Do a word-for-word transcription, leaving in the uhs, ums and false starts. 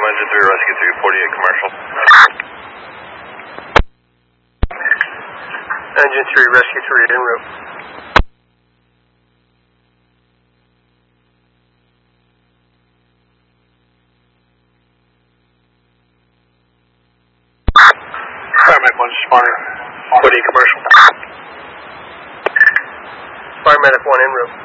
Engine three, Rescue three, forty-eight commercial. Engine three, Rescue three, en route. Paramedic one, spawner, forty-eight commercial. Paramedic one, en route.